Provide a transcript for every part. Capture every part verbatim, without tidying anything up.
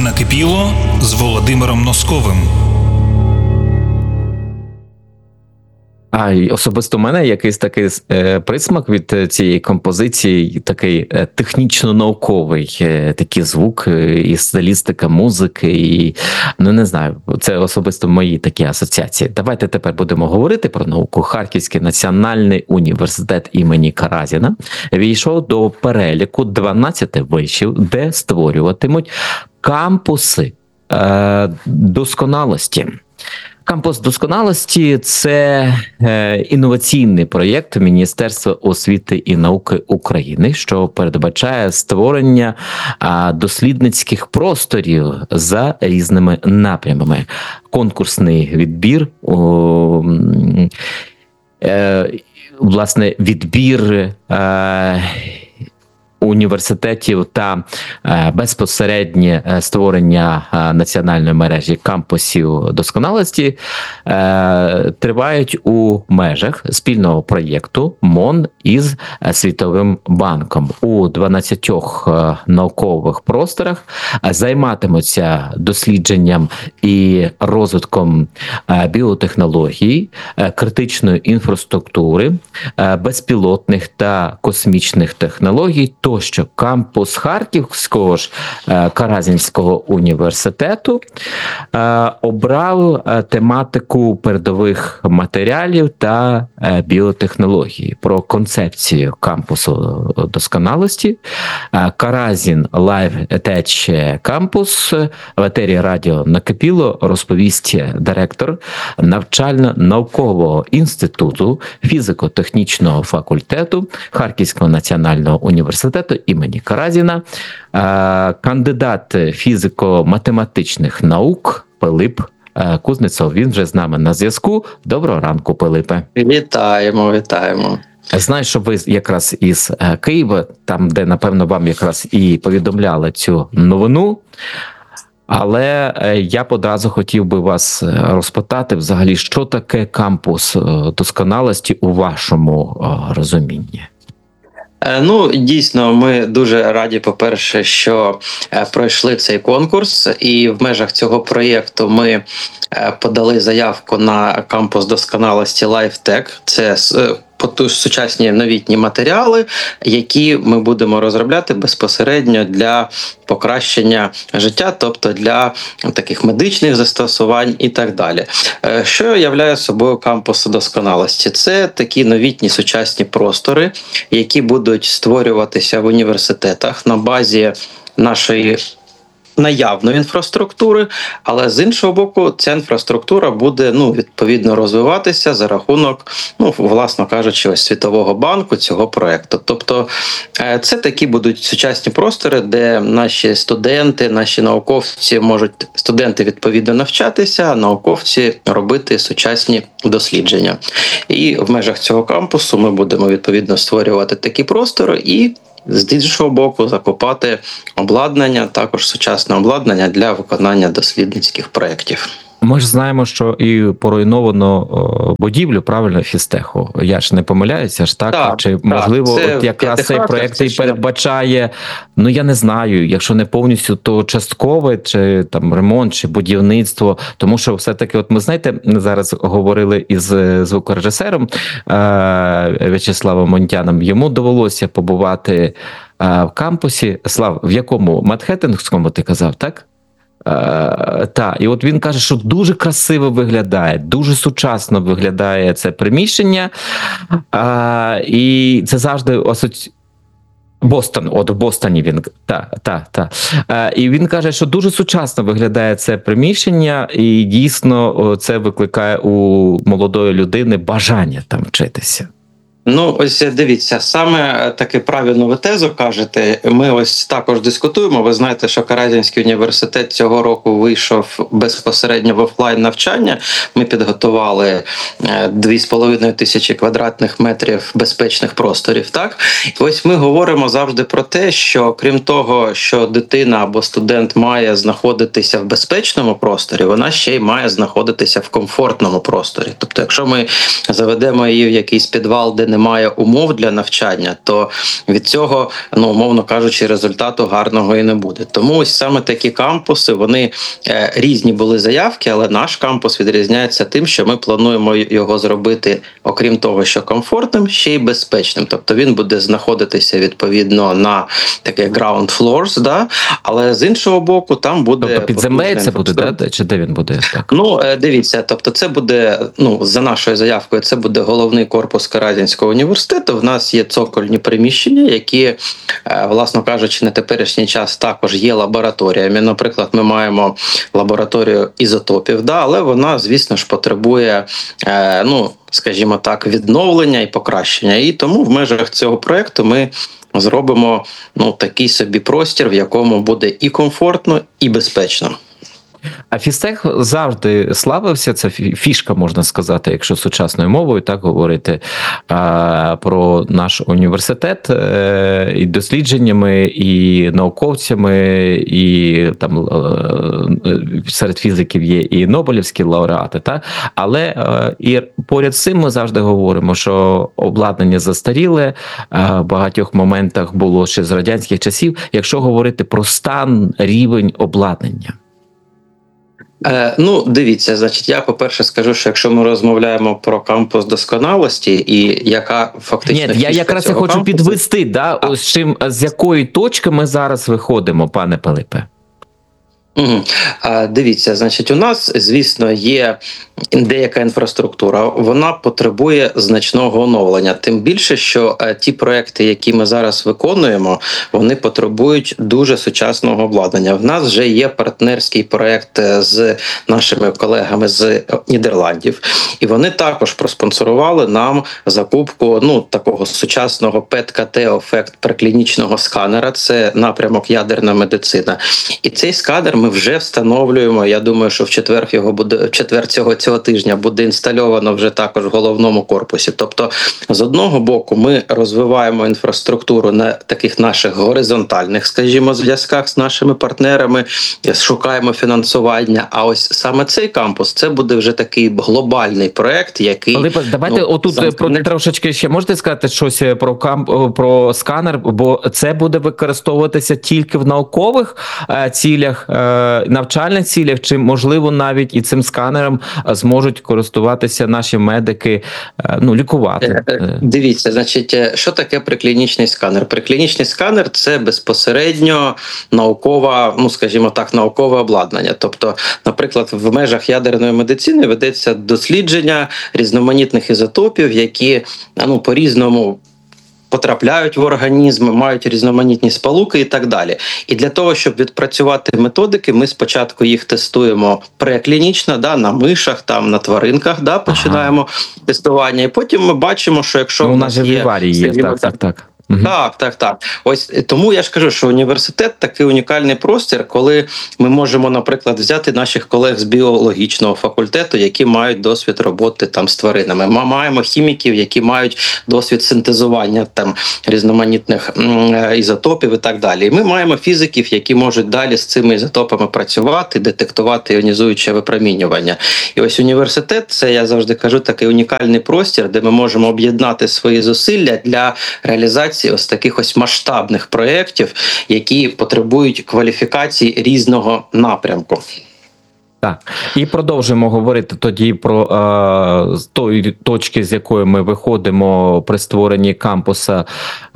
Накипіло з Володимиром Носковим. А й особисто у мене якийсь такий е, присмак від цієї композиції, такий е, технічно-науковий, е, такий звук, е, і стилістика музики, і, ну не знаю, це особисто мої такі асоціації. Давайте тепер будемо говорити про науку. Харківський національний університет імені Каразіна війшов до переліку дванадцяти вишів, де створюватимуть кампуси е, досконалості. Кампус досконалості – це е, інноваційний проєкт Міністерства освіти і науки України, що передбачає створення е, дослідницьких просторів за різними напрямами. Конкурсний відбір, о, е, власне, відбір е, університетів та е, безпосереднє створення е, національної мережі кампусів досконалості е, тривають у межах спільного проєкту МОН із Світовим банком. У дванадцятьох е, наукових просторах займатимуться дослідженням і розвитком е, біотехнологій, е, критичної інфраструктури, е, безпілотних та космічних технологій, то що кампус Харківського ж Каразінського університету е, обрав тематику передових матеріалів та е, біотехнології. Про концепцію кампусу досконалості е, Каразін Live Tech Campus в етері радіо Накипіло розповість директор навчально-наукового інституту фізико-технічного факультету Харківського національного університету імені Каразіна, кандидат фізико-математичних наук Пилип Кузнецов. Він вже з нами на зв'язку. Доброго ранку, Пилипе. Вітаємо, вітаємо. Знаю, що ви якраз із Києва, там, де, напевно, вам якраз і повідомляли цю новину. Але я б одразу хотів би вас розпитати взагалі, що таке кампус досконалості у вашому розумінні? Ну, дійсно, ми дуже раді, по-перше, що пройшли цей конкурс, і в межах цього проєкту ми подали заявку на кампус досконалості LiveTech. Це сучасні новітні матеріали, які ми будемо розробляти безпосередньо для покращення життя, тобто для таких медичних застосувань і так далі. Що являє собою кампус досконалості? Це такі новітні сучасні простори, які будуть створюватися в університетах на базі нашої наявної інфраструктури, але з іншого боку, ця інфраструктура буде, ну, відповідно розвиватися за рахунок, ну, власно кажучи, ось Світового банку цього проекту. Тобто це такі будуть сучасні простори, де наші студенти, наші науковці можуть, студенти відповідно навчатися, а науковці робити сучасні дослідження. І в межах цього кампусу ми будемо відповідно створювати такі простори і з іншого боку закупати обладнання, також сучасне обладнання для виконання дослідницьких проєктів. Ми ж знаємо, що і поруйновано будівлю, правильно, фізтеху. Я ж не помиляюся ж, так? Так, Чи, так, можливо, от якраз цей проєкт і передбачає, ну, я не знаю, якщо не повністю, то часткове, чи там ремонт, чи будівництво. Тому що все-таки, от ми, знаєте, зараз говорили із звукорежисером е- В'ячеславом Монтяном, йому довелося побувати е- в кампусі. Слав, в якому? Манхеттенському, ти казав, так? Uh, та, і от він каже, що дуже красиво виглядає, дуже сучасно виглядає це приміщення, uh, і це завжди асоці... Бостон, от в Бостоні він, та, та, та. Uh, і він каже, що дуже сучасно виглядає це приміщення, і дійсно це викликає у молодої людини бажання там вчитися. Ну, ось дивіться, саме таки правильну ви тезу кажете. Ми ось також дискутуємо. Ви знаєте, що Каразінський університет цього року вийшов безпосередньо в офлайн навчання. Ми підготували дві з половиною тисячі квадратних метрів безпечних просторів. Так, і ось ми говоримо завжди про те, що крім того, що дитина або студент має знаходитися в безпечному просторі, вона ще й має знаходитися в комфортному просторі. Тобто, якщо ми заведемо її в якийсь підвал, де немає умов для навчання, то від цього, ну, умовно кажучи, результату гарного і не буде. Тому ось саме такі кампуси, вони е, різні були заявки, але наш кампус відрізняється тим, що ми плануємо його зробити, окрім того, що комфортним, ще й безпечним. Тобто він буде знаходитися відповідно на таке ground floors, да? Але з іншого боку там буде... Тобто під землею це буде, да? Чи де він буде? Так. Ну, дивіться, тобто це буде, ну, за нашою заявкою, це буде головний корпус Каразінського університету. В нас є цокольні приміщення, які, власно кажучи, на теперішній час також є лабораторіями. Наприклад, ми маємо лабораторію ізотопів, да, але вона, звісно ж, потребує, ну, скажімо так, відновлення і покращення. І тому в межах цього проєкту ми зробимо, ну, такий собі простір, в якому буде і комфортно, і безпечно. А фізтех завжди славився, це фішка, можна сказати, якщо сучасною мовою так говорити, про наш університет, і дослідженнями, і науковцями, і там серед фізиків є і Нобелівські лауреати, так? Але і поряд з цим ми завжди говоримо, що обладнання застаріле, в багатьох моментах було ще з радянських часів, якщо говорити про стан, рівень обладнання. Е, ну, дивіться, значить, я, по-перше, скажу, що якщо ми розмовляємо про кампус досконалості і яка фактично... Ні, я якраз і хочу кампусу... підвести, да, а. з, чим, з якої точки ми зараз виходимо, пане Пилипе? Угу. А, дивіться, значить, у нас, звісно, є деяка інфраструктура, вона потребує значного оновлення. Тим більше, що а, ті проекти, які ми зараз виконуємо, вони потребують дуже сучасного обладнання. В нас вже є партнерський проект з нашими колегами з Нідерландів, і вони також проспонсорували нам закупку, ну, такого сучасного пет-ка-те-ефект преклінічного сканера, це напрямок ядерна медицина. І цей сканер ми вже встановлюємо, я думаю, що в четвер його буде, в четвер цього, цього тижня буде інстальовано вже також в головному корпусі. Тобто, з одного боку, ми розвиваємо інфраструктуру на таких наших горизонтальних, скажімо, зв'язках з нашими партнерами, шукаємо фінансування, а ось саме цей кампус, це буде вже такий глобальний проект, який... Але давайте ну, отут сам... про, трошечки ще можете сказати щось про, камп, про сканер, бо це буде використовуватися тільки в наукових е, цілях, е, навчальних цілях, чи, можливо, навіть і цим сканером зможуть користуватися наші медики, ну, лікувати? Дивіться, значить, що таке приклінічний сканер? Приклінічний сканер – це безпосередньо наукова, ну, скажімо так, наукове обладнання. Тобто, наприклад, в межах ядерної медицини ведеться дослідження різноманітних ізотопів, які, ну, по-різному потрапляють в організм, мають різноманітні сполуки і так далі. І для того, щоб відпрацювати методики, ми спочатку їх тестуємо преклінічно, да, на мишах, там, на тваринках, да, починаємо ага. тестування. І потім ми бачимо, що якщо ну, у нас є варії є, так, так, так. Угу. Так, так, так. Ось тому я ж кажу, що університет такий унікальний простір, коли ми можемо, наприклад, взяти наших колег з біологічного факультету, які мають досвід роботи там з тваринами. Ми маємо хіміків, які мають досвід синтезування там різноманітних м, ізотопів і так далі. І ми маємо фізиків, які можуть далі з цими ізотопами працювати, детектувати іонізуюче випромінювання. І ось університет, це я завжди кажу, такий унікальний простір, де ми можемо об'єднати свої зусилля для реалізації ось таких ось масштабних проєктів, які потребують кваліфікації різного напрямку. Так, і продовжуємо говорити тоді про е, з тої точки, з якої ми виходимо при створенні кампуса,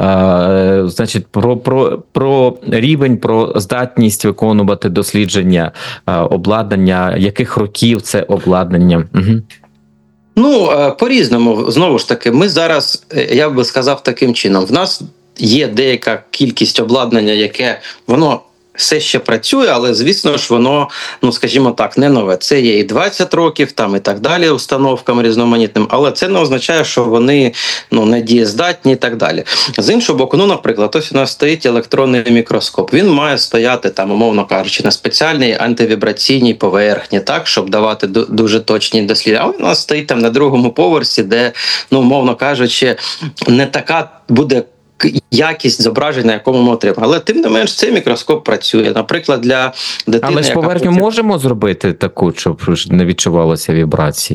е, значить, про, про, про рівень, про здатність виконувати дослідження, е, обладнання, яких років це обладнання. Угу. Ну, по-різному, знову ж таки, ми зараз, я би сказав таким чином, в нас є деяка кількість обладнання, яке, воно все ще працює, але, звісно ж, воно, ну, скажімо так, не нове. Це є і двадцять років, там, і так далі, установкам різноманітним, але це не означає, що вони, ну, не дієздатні і так далі. З іншого боку, ну, наприклад, ось у нас стоїть електронний мікроскоп. Він має стояти, там, умовно кажучи, на спеціальній антивібраційній поверхні, так, щоб давати дуже точні дослідження. А у нас стоїть там на другому поверсі, де, ну, умовно кажучи, не така буде якість зображення, якому ми отримали. Але тим не менш цей мікроскоп працює. Наприклад, для дитини... Але ж поверхню яка... можемо зробити таку, щоб не відчувалося вібрації?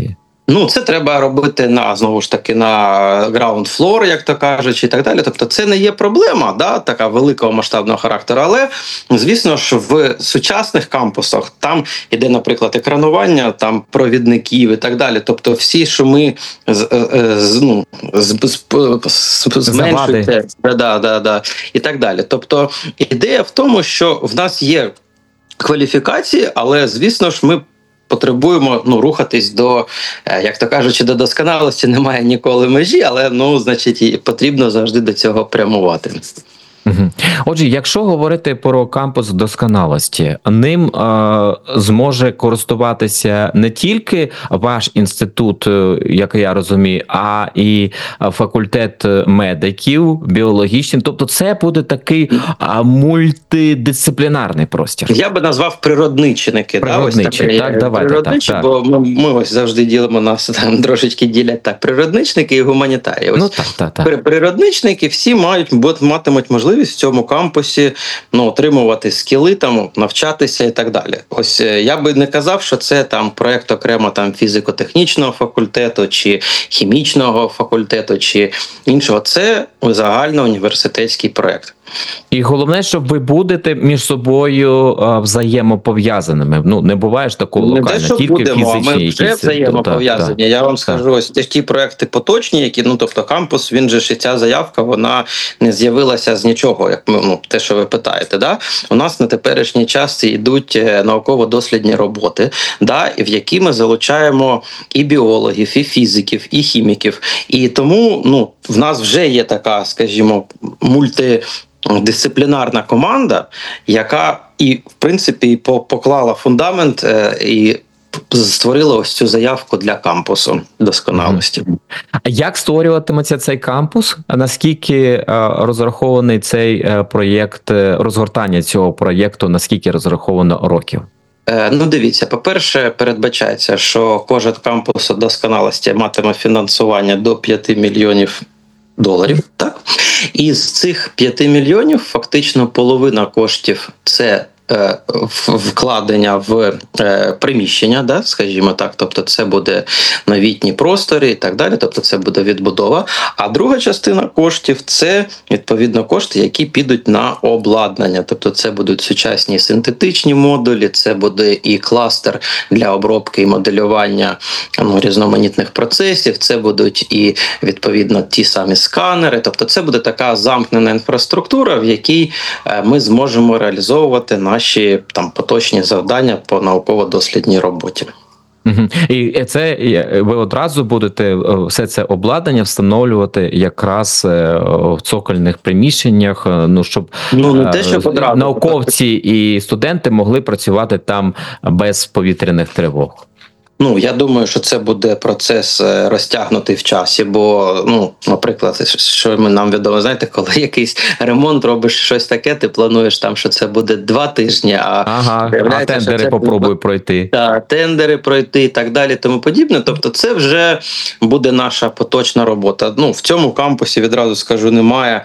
Ну, це треба робити на, знову ж таки, на ground floor, як то кажуть, і так далі. Тобто це не є проблема, да, така великого масштабного характеру, але, звісно ж, в сучасних кампусах там іде, наприклад, екранування, там провідників і так далі. Тобто всі шуми з, з, ну, з, з, з, зменшуються, да, да, да, і так далі. Тобто ідея в тому, що в нас є кваліфікації, але, звісно ж, ми потребуємо, ну, рухатись до, як то кажучи, до досконалості немає ніколи межі, але, ну, значить, і потрібно завжди до цього прямувати. Угу. Отже, якщо говорити про кампус досконалості, ним е, зможе користуватися не тільки ваш інститут, як я розумію, а і факультет медиків, біологічний. Тобто це буде такий а, мультидисциплінарний простір. Я би назвав природничники. Природничі, да, ось так, давайте, природничі, так, бо ми, ми ось завжди ділимо нас, там трошечки ділять так, природничники і гуманітарії. Ось ну, так, так, так. Природничники всі мають, матимуть можливість в цьому кампусі, ну, отримувати скіли, там, навчатися і так далі. Ось я би не казав, що це там проект окремо там фізико-технічного факультету, чи хімічного факультету, чи іншого. Це загальноуніверситетський проект. І головне, що ви будете між собою а, взаємопов'язаними. Ну, не буває ж такого локально, не те, тільки будемо, фізичні ми вже якісь. взаємопов'язані. Да, да. Я вам скажу, ось ті проекти поточні, які, ну, тобто кампус, він же ж і ця заявка, вона не з'явилася з нічого, як ми, ну, те, що ви питаєте. Да? У нас на теперішній час йдуть науково-дослідні роботи, да, в які ми залучаємо і біологів, і фізиків, і хіміків. І тому, ну, в нас вже є така, скажімо, мульти дисциплінарна команда, яка і, в принципі, поклала фундамент і створила ось цю заявку для кампусу досконалості. А як створюватиметься цей кампус? А наскільки розрахований цей проєкт, розгортання цього проєкту, наскільки розраховано років? Ну, дивіться, по-перше, передбачається, що кожен кампус досконалості матиме фінансування до п'яти мільйонів доларів, так? І з цих п'яти мільйонів фактично половина коштів – це е, вкладення в е, приміщення, да, скажімо так, тобто це буде новітні простори і так далі, тобто це буде відбудова. А друга частина коштів – це, відповідно, кошти, які підуть на обладнання, тобто це будуть сучасні синтетичні модулі, це буде і кластер для обробки і моделювання, ну, різноманітних процесів, це будуть і, відповідно, ті самі сканери, тобто це буде така замкнена інфраструктура, в якій ми зможемо реалізовувати наші там поточні завдання по науково-дослідній роботі. Угу. І це ви одразу будете все це обладнання встановлювати якраз в цокольних приміщеннях, ну щоб, ну, не те, щоб одразу, науковці і студенти могли працювати там без повітряних тривог. Ну, я думаю, що це буде процес розтягнутий в часі, бо, ну, наприклад, що ми нам відомо, знаєте, коли якийсь ремонт робиш щось таке, ти плануєш там, що це буде два тижні, а, ага, а тендери попробуй буде... пройти. Так, тендери пройти і так далі, тому подібне. Тобто це вже буде наша поточна робота. Ну, в цьому кампусі, відразу скажу, немає,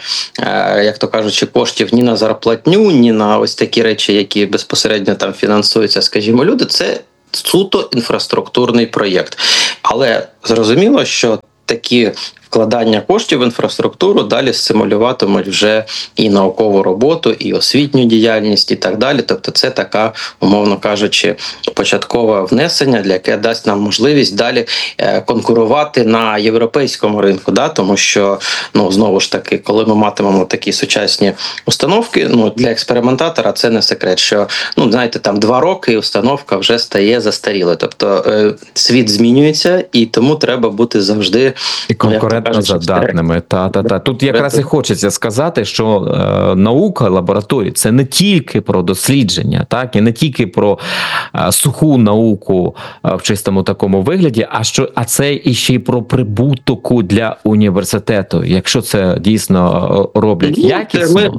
як то кажучи, коштів ні на зарплатню, ні на ось такі речі, які безпосередньо там фінансуються, скажімо, люди. Це суто інфраструктурний проєкт. Але зрозуміло, що такі вкладання коштів в інфраструктуру далі стимулюватимуть вже і наукову роботу, і освітню діяльність, і так далі. Тобто це така, умовно кажучи, початкове внесення, для яке дасть нам можливість далі конкурувати на європейському ринку. Да? Тому що, ну, знову ж таки, коли ми матимемо такі сучасні установки, ну, для експериментатора це не секрет, що, ну, знаєте, там два роки і установка вже стає застарілою. Тобто е, світ змінюється, і тому треба бути завжди і конкурентними задатними. Та, та, та. Тут якраз і хочеться сказати, що е, наука, лабораторії – це не тільки про дослідження, так, і не тільки про е, суху науку е, в чистому такому вигляді, а, що, а це і ще й про прибуток для університету, якщо це дійсно роблять ну, якісно. Ми...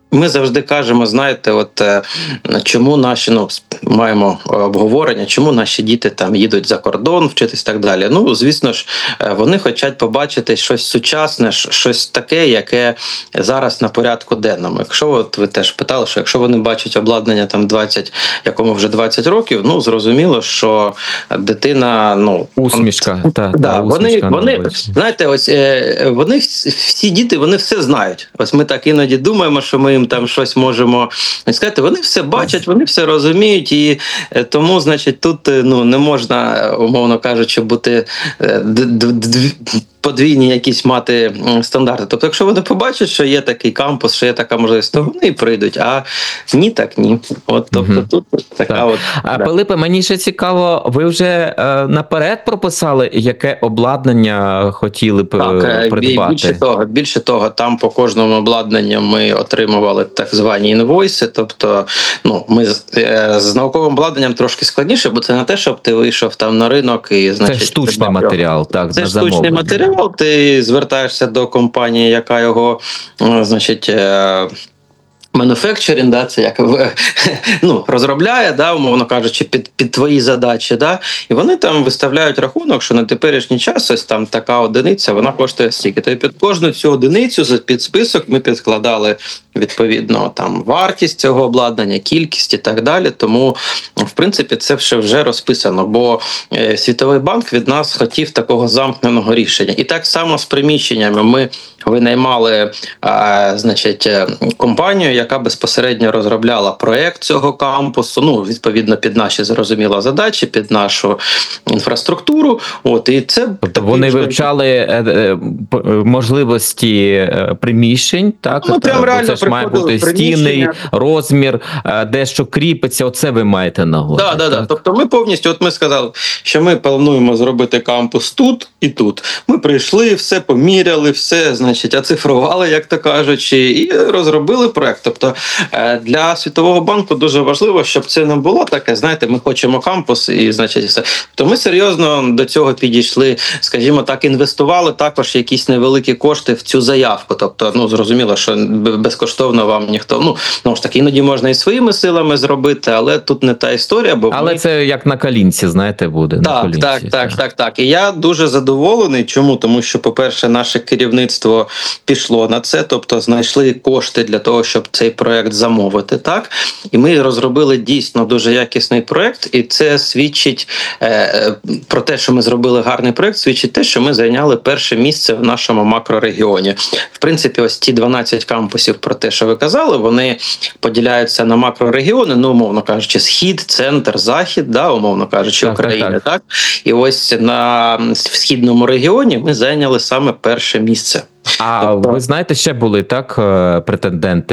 Ми завжди кажемо, знаєте, от е, чому наші, ну, маємо обговорення, чому наші діти там їдуть за кордон, вчитись і так далі. Ну, звісно ж, е, вони хочуть побачити щось сучасне, щ- щось таке, яке зараз на порядку денному. Якщо от ви теж питали, що якщо вони бачать обладнання там двадцять, якому вже двадцять років, ну, зрозуміло, що дитина, ну, Усмішка. Та, Да, та, вони, усмішка на вони, обличчі. знаєте, ось е, вони вс- всі діти, вони все знають. Ось ми так іноді думаємо, що ми їм там щось можемо сказати. Вони все бачать, вони все розуміють, і е, тому, значить, тут е, ну не можна, е, умовно кажучи, бути е, д- д- д- подвійні якісь мати м, стандарти. Тобто, якщо вони побачать, що є такий кампус, що є така можливість, то вони і прийдуть. А ні, так ні. От, тобто, Мгм. тут така Так. от. А да. Пилипе, мені ще цікаво, ви вже е, наперед прописали, яке обладнання хотіли б Так, е, е, бі- придбати? більше того, більше того, там по кожному обладнанню ми отримували так звані інвойси. Тобто, ну ми з, е, з науковим обладнанням трошки складніше, бо це не те, щоб ти вийшов там на ринок і Це значить штучний придбав. матеріал, так, Це на штучний замовлення. матеріал. Ти звертаєшся до компанії, яка його, е, значить. е, Manufacturing, да, це як в- ну, розробляє, да, умовно кажучи, під, під твої задачі, да, і вони там виставляють рахунок, що на теперішній час ось там така одиниця, вона коштує стільки. То й під кожну цю одиницю за- під список ми підкладали відповідно там вартість цього обладнання, кількість і так далі. Тому, в принципі, це все вже розписано, бо е, Світовий банк від нас хотів такого замкненого рішення. І так само з приміщеннями ми винаймали а, значить, е, компанію, яка безпосередньо розробляла проект цього кампусу, ну, відповідно, під наші, зрозуміло, задачі, під нашу інфраструктуру. От, і це Тобто такий вони вже- вивчали е, е, п- е, можливості е, приміщень, так? Ну, прям Бо реально це ж має приходили бути в приміщення. стіни, розмір, е, де що кріпиться, оце ви маєте на увазі. Да, да, да. так? Тобто ми повністю, от ми сказали, що ми плануємо зробити кампус тут і тут. Ми прийшли, все поміряли, все, значить, оцифрували, як то кажучи, і розробили проект. Тобто е, для Світового банку дуже важливо, щоб це не було таке, знаєте, ми хочемо кампус і, значить, все. То ми серйозно до цього підійшли, скажімо так, інвестували також якісь невеликі кошти в цю заявку. Тобто, ну, зрозуміло, що б- безкоштовно вам ніхто, ну, ну ж таки, іноді можна і своїми силами зробити, але тут не та історія, бо Але ми... це як на колінці, знаєте, буде. на Так, колінці, так, так, так, так. І я дуже задоволений. Чому? Тому що, по-перше, наше керівництво пішло на це, тобто знайшли кошти для того, щоб цей проект замовити. Так, і ми розробили дійсно дуже якісний проект, і це свідчить е, е, про те, що ми зробили гарний проект. Свідчить те, що ми зайняли перше місце в нашому макрорегіоні. В принципі, ось ті дванадцять кампусів, про те, що ви казали, вони поділяються на макрорегіони, ну, умовно кажучи, схід, центр, захід, да, умовно кажучи, Так, так, України. так. Так, і ось на в східному регіоні ми зайняли саме перше місце. А Тобто- ви знаєте, ще були так е, претенденти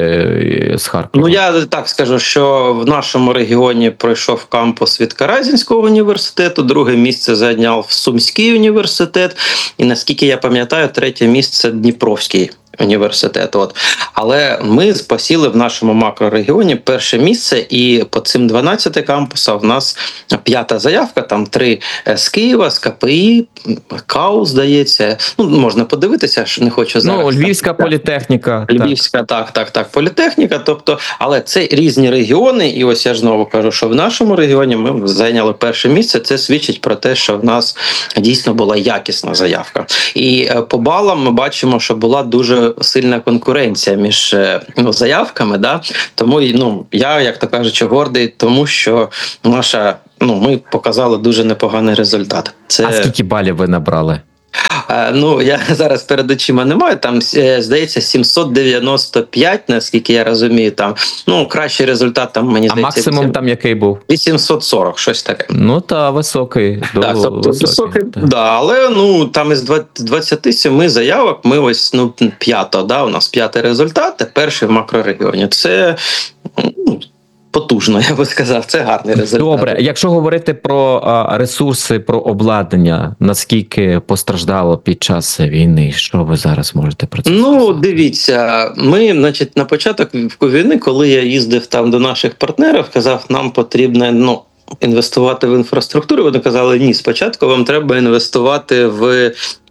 е, з Харкова? Ну я так скажу, що в нашому регіоні пройшов кампус від Каразінського університету, друге місце зайняв Сумський університет, і наскільки я пам'ятаю, третє місце Дніпровський університет. От. Але ми посіли в нашому макрорегіоні перше місце, і по цим дванадцяти кампусам в нас п'ята заявка, там три з Києва, з КПІ, КАУ, здається. Ну, можна подивитися, що не хочу зараз. Ну, Львівська Так. політехніка. так. Львівська, так, так, так, політехніка. Тобто, але це різні регіони, і ось я знову кажу, що в нашому регіоні ми зайняли перше місце. Це свідчить про те, що в нас дійсно була якісна заявка. І е, по балам ми бачимо, що була дуже сильна конкуренція між е, ну, заявками. Да? Тому ну, я, як то кажучи, гордий, тому що наша. Ну, ми показали дуже непоганий результат. Це А скільки балів ви набрали? Е, Ну, я зараз перед очима не маю, там, е, здається, сімсот дев'яносто п'ять, наскільки я розумію, там, ну, кращий результат, там, мені А здається, максимум там який був? вісімсот сорок, щось таке. Ну, та високий. Так, до- тобто високий, так. да, але ну там із двадцяти семи заявок ми ось ну п'ято, да, у нас п'ятий результат, а перший в макрорегіоні. Це ну, потужно, я би сказав, це гарний результат. Добре, якщо говорити про а, ресурси, про обладнання, наскільки постраждало під час війни, що ви зараз можете про це Ну, сказати? дивіться, ми, значить, на початок війни, коли я їздив там до наших партнерів, казав, нам потрібно, ну, інвестувати в інфраструктуру. Вони казали, ні, спочатку вам треба інвестувати в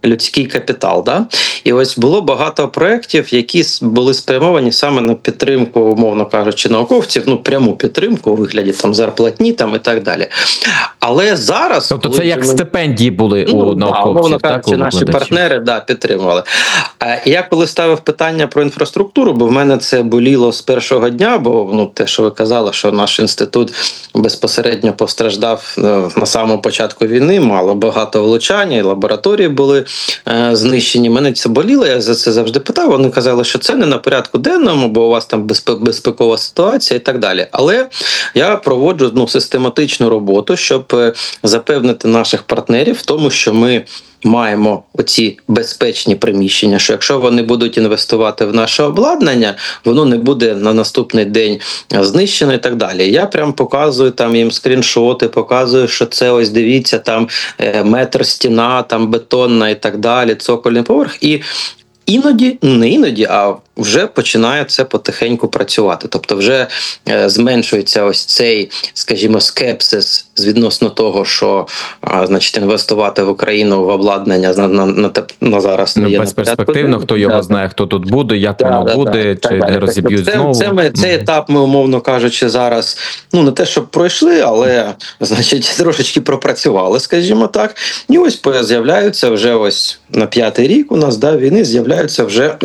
людський капітал. Да? І ось було багато проєктів, які були спрямовані саме на підтримку, умовно кажучи, науковців, ну пряму підтримку у вигляді там зарплатні там і так далі. Але зараз, тобто це як ми... стипендії були ну, у науковців, да, умовно так, кажучи, наші партнери да, підтримували. І я коли ставив питання про інфраструктуру, бо в мене це боліло з першого дня, бо ну те, що ви казали, що наш інститут безпосередньо постраждав на самому початку війни, мало багато влучань, і лабораторії були е, знищені. Мене це боліло, я за це завжди питав. Вони казали, що це не на порядку денному, бо у вас там безпекова ситуація і так далі. Але я проводжу ну, систематичну роботу, щоб запевнити наших партнерів в тому, що ми маємо оці безпечні приміщення, що якщо вони будуть інвестувати в наше обладнання, воно не буде на наступний день знищено і так далі. Я прям показую там їм скріншоти, показую, що це ось дивіться, там метр стіна, там бетонна і так далі, цокольний поверх. І іноді, не іноді, а вже починає це потихеньку працювати. Тобто вже е, зменшується ось цей, скажімо, скепсис з відносно того, що а, значить, інвестувати в Україну в обладнання на, на, на, на зараз не є безперспективно, хто його да. знає, хто тут буде, як да, воно да, буде, да, чи не розіб'ють це, знову. Це, ми, цей mm-hmm. етап ми, умовно кажучи, зараз, ну не те, щоб пройшли, але, значить, трошечки пропрацювали, скажімо так. І ось з'являються вже ось на п'ятий рік у нас, да, війни, з'являються вже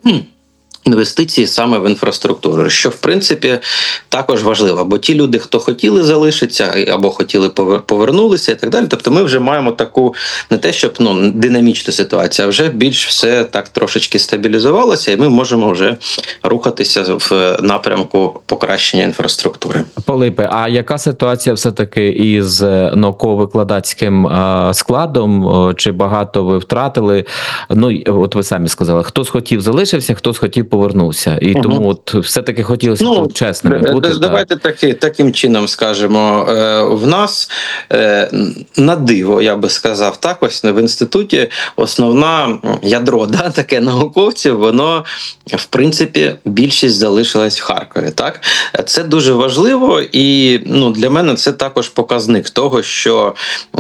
інвестиції саме в інфраструктуру, що, в принципі, також важливо. Бо ті люди, хто хотіли залишитися, або хотіли повернулися і так далі, тобто ми вже маємо таку, не те, щоб ну, динамічну ситуацію, а вже більш все так трошечки стабілізувалося, і ми можемо вже рухатися в напрямку покращення інфраструктури. Пилипе, а яка ситуація все-таки із науково-викладацьким складом? Чи багато ви втратили? Ну, от ви самі сказали, хто схотів залишився, хто схотів повернувся. І угу. тому от все-таки хотілося ну, чесними бути. Давайте та... таки, таким чином скажемо. В нас на диво, я би сказав, так ось в інституті основна ядро, да, таке науковців, воно, в принципі, більшість залишилась в Харкові. Так? Це дуже важливо і ну, для мене це також показник того, що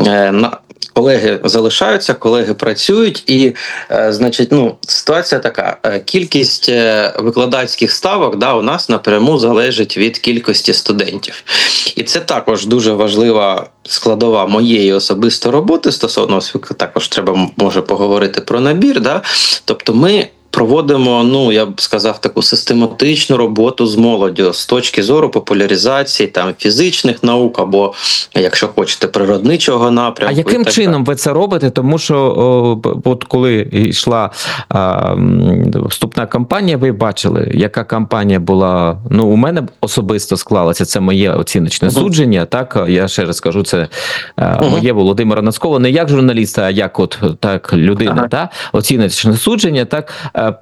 на колеги залишаються, колеги працюють, і, е, значить, ну, ситуація така. Кількість викладацьких ставок, да, у нас напряму залежить від кількості студентів. І це також дуже важлива складова моєї особистої роботи стосовно, також треба, може, поговорити про набір, да? Тобто ми проводимо, ну, я б сказав, таку систематичну роботу з молоддю з точки зору популяризації там фізичних наук або, якщо хочете, природничого напрямку. А яким чином ви це робите? Тому що о, от коли йшла а, вступна кампанія, ви бачили, яка кампанія була, ну, у мене особисто склалася, це моє оціночне uh-huh. судження, так, я ще раз кажу, це uh-huh. моє Володимира Носкова, не як журналіста, а як от так людина, uh-huh. та, оціночне судження, так,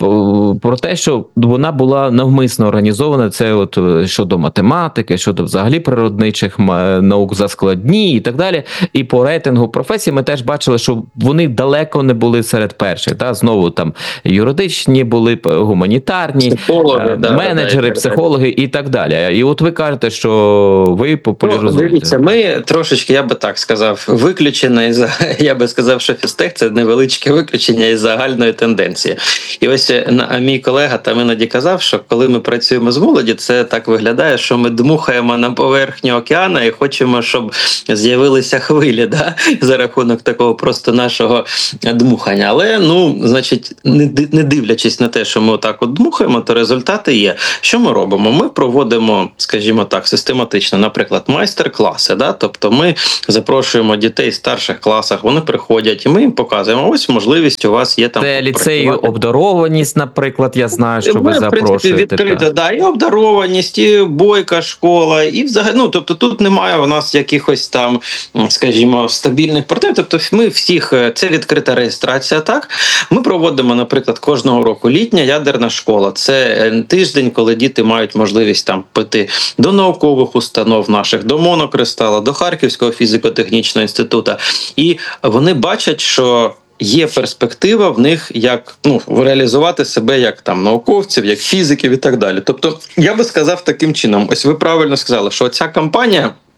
про те, що вона була навмисно організована, це от щодо математики, щодо взагалі природничих наук за складні і так далі. І по рейтингу професій ми теж бачили, що вони далеко не були серед перших. Та? Знову там юридичні були, гуманітарні, психологи, менеджери, да, психологи і так далі. І от ви кажете, що ви популяризуєте. Дивіться, ми трошечки, я би так сказав, виключено із, я би сказав, що фізтех – це невеличке виключення із загальної тенденції. І ось мій колега там іноді казав, що коли ми працюємо з молоді, це так виглядає, що ми дмухаємо на поверхню океану і хочемо, щоб з'явилися хвилі, да? За рахунок такого просто нашого дмухання. Але, ну, значить, не дивлячись на те, що ми отак от дмухаємо, то результати є. Що ми робимо? Ми проводимо, скажімо так, систематично, наприклад, майстер-класи, да? Тобто ми запрошуємо дітей в старших класах, вони приходять, і ми їм показуємо, ось можливість у вас є там. Це ліцеї обдарованість, наприклад, я знаю, що ви, ви запрошуєте. Відкрита, та. Да, і обдарованість, і бойка школа, і взагалі, ну, тобто тут немає у нас якихось там, скажімо, стабільних партнерів, тобто ми всіх, це відкрита реєстрація, так? Ми проводимо, наприклад, кожного року літня ядерна школа. Це тиждень, коли діти мають можливість там піти до наукових установ наших, до Монокристала, до Харківського фізико-технічного інституту. І вони бачать, що є перспектива в них, як ну реалізувати себе як там науковців, як фізиків і так далі. Тобто, я би сказав таким чином, ось ви правильно сказали, що ця кампанія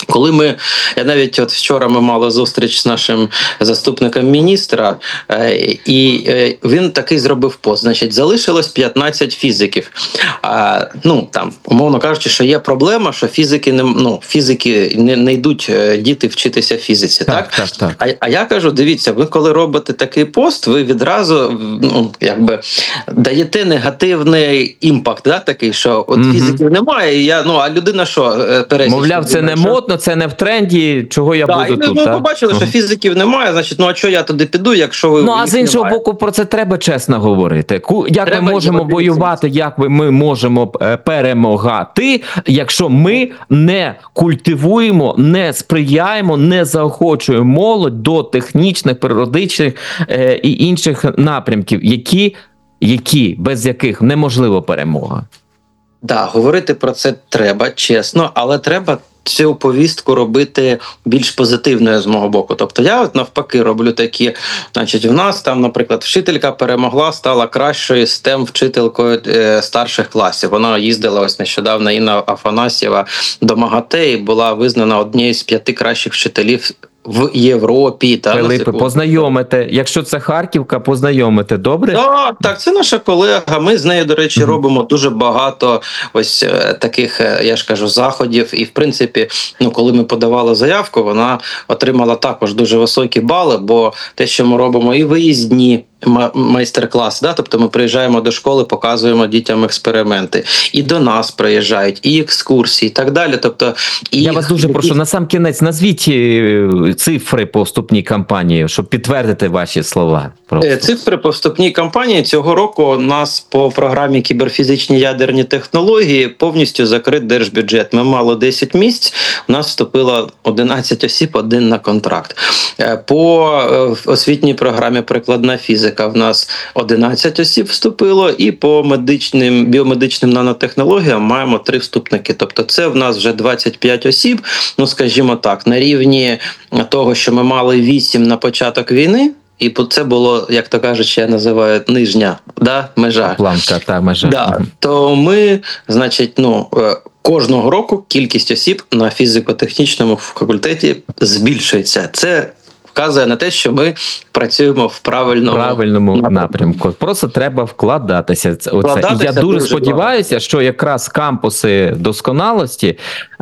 Коли ми, я навіть от вчора ми мали зустріч з нашим заступником міністра, е, і е, він такий зробив пост. Значить, залишилось п'ятнадцять фізиків. А, ну там, умовно кажучи, що є проблема, що фізики не ну фізики не, не йдуть е, діти вчитися фізиці. Так, так, так. А, а я кажу: дивіться, ви коли робите такий пост, ви відразу ну якби даєте негативний імпакт, да, такий, що от Мгм. фізиків немає. І я ну а людина що е, пересічна? Мовляв, це не Що- модно, це не в тренді, чого я Так, буду і ми, тут. ми так? побачили, що Мгм. фізиків немає, значить, ну а що я туди піду, якщо ви Ну, а їх з іншого немає? боку, про це треба чесно говорити. Ку- Як Треба ми можемо його воювати, як ви- ми можемо е, перемагати, якщо ми не культивуємо, не сприяємо, не заохочуємо молодь до технічних, природичних е, і інших напрямків, які, які, без яких неможлива перемога. Да, говорити про це треба, чесно, але треба цю повістку робити більш позитивною з мого боку. Тобто я от навпаки роблю такі, значить, в нас там, наприклад, вчителька перемогла, стала кращою стем-вчителькою е, старших класів. Вона їздила ось нещодавно, Інна Афанасьєва, до МАГАТЕ і була визнана однією з п'яти кращих вчителів в Європі. Та, на Пилипе, секунду. познайомите. Якщо це Харківка, познайомите, добре? Так, так, це наша колега. Ми з нею, до речі, Мгм. робимо дуже багато ось е, таких, е, я ж кажу, заходів. І в принципі, ну коли ми подавали заявку, вона отримала також дуже високі бали, бо те, що ми робимо, і виїзні ма- майстер-класи, да? Тобто ми приїжджаємо до школи, показуємо дітям експерименти, і до нас приїжджають, і екскурсії, і так далі. Тобто, і Я вас дуже прошу, на сам кінець назвіть е, цифри по вступній кампанії, щоб підтвердити ваші слова. Просто. Е, Цифри по вступній кампанії цього року у нас по програмі кіберфізичні ядерні технології повністю закрит держбюджет. Ми мали десять місць, у нас вступило одинадцять осіб, один на контракт. Е, По е, освітній програмі прикладна фізика в нас одинадцять осіб вступило, і по медичним біомедичним нанотехнологіям маємо три вступники. Тобто це в нас вже двадцять п'ять осіб, ну скажімо так, на рівні того, що ми мали вісім на початок війни. І це було, як то кажуть, я називаю нижня да, межа. Планка та межа. Да. Мгм. То ми, значить, ну е, кожного року кількість осіб на фізико-технічному факультеті збільшується. Це вказує на те, що ми працюємо в правильному, правильному напрямку. напрямку. Просто треба вкладатися. Це- Оце. Вкладатися І я дуже, дуже сподіваюся, що якраз кампуси досконалості,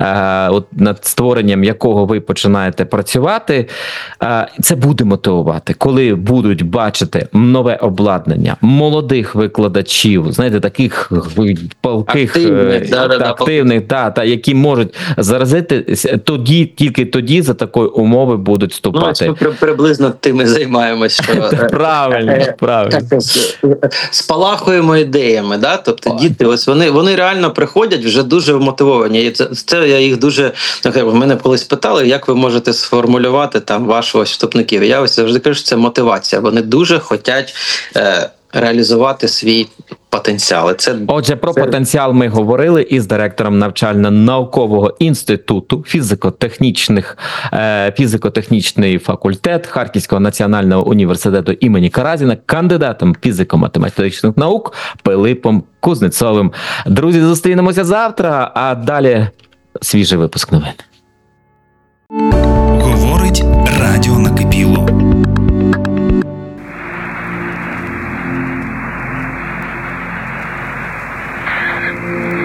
е, от над створенням якого ви починаєте працювати, е, це буде мотивувати, коли будуть бачити нове обладнання, молодих викладачів, знаєте, таких палких, Активних, е, да, да, та, да, активних, та, та, які можуть заразитися, тоді, тільки тоді за такої умови будуть Ну, вступати. ось ми при- приблизно тим і займаємося. Що, е, Правильно, е, правильно. так, з- спалахуємо ідеями, да? Тобто діти, ось вони, вони реально приходять вже дуже вмотивовані. І це, це я їх дуже в мене колись питали, як ви можете сформулювати там ваших ось вступників. Я ось завжди кажу, що це мотивація. Вони дуже хочуть е, реалізувати свій потенціал. І Це Отже, про це- потенціал ми говорили із директором навчально-наукового інституту фізико-технічних е, фізико-технічний факультет Харківського національного університету імені Каразіна, кандидатом фізико-математичних наук Пилипом Кузнецовим. Друзі, зустрінемося завтра, а далі свіжий випуск новин.